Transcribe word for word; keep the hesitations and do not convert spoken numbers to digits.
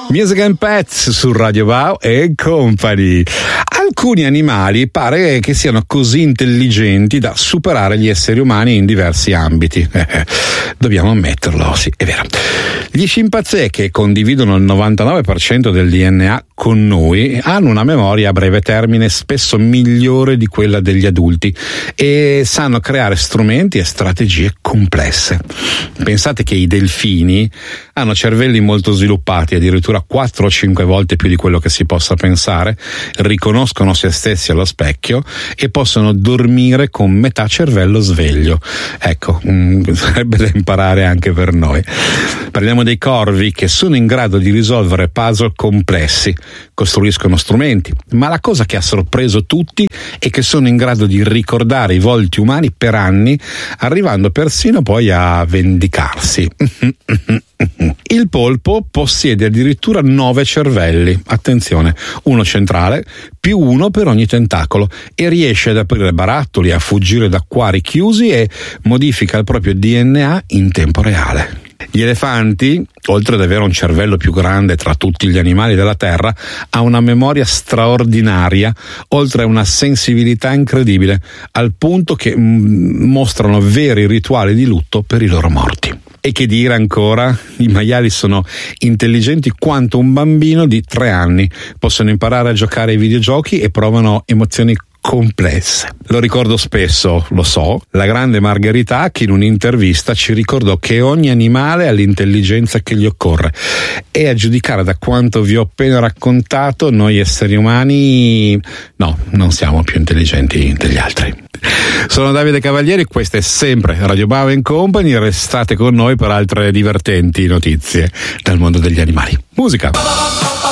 Music and Pets su Radio Wow e Company. Alcuni animali pare che siano così intelligenti da superare gli esseri umani in diversi ambiti. Dobbiamo ammetterlo, sì, è vero. Gli scimpanzé, che condividono il novantanove per cento del D N A con noi, hanno una memoria a breve termine spesso migliore di quella degli adulti e sanno creare strumenti e strategie complesse. Pensate che i delfini hanno cervelli molto sviluppati, addirittura quattro o cinque volte più di quello che si possa pensare, riconoscono se stessi allo specchio e possono dormire con metà cervello sveglio. Ecco, mh, sarebbe da imparare anche per noi. Parliamo dei corvi, che sono in grado di risolvere puzzle complessi, costruiscono strumenti, ma la cosa che ha sorpreso tutti è che sono in grado di ricordare i volti umani per anni, arrivando persino poi a vendicarsi. Il polpo possiede addirittura nove cervelli, attenzione, uno centrale più uno per ogni tentacolo, e riesce ad aprire barattoli, a fuggire da acquari chiusi e modifica il proprio D N A in tempo reale. Gli elefanti, oltre ad avere un cervello più grande tra tutti gli animali della Terra, ha una memoria straordinaria, oltre a una sensibilità incredibile, al punto che m- mostrano veri rituali di lutto per i loro morti. E che dire ancora? I maiali sono intelligenti quanto un bambino di tre anni, possono imparare a giocare ai videogiochi e provano emozioni complesse. Lo ricordo spesso, lo so, la grande Margherita, che in un'intervista ci ricordò che ogni animale ha l'intelligenza che gli occorre, e a giudicare da quanto vi ho appena raccontato, noi esseri umani no, non siamo più intelligenti degli altri. Sono Davide Cavalieri, questa è sempre Radio Wow and Company, restate con noi per altre divertenti notizie dal mondo degli animali. Musica!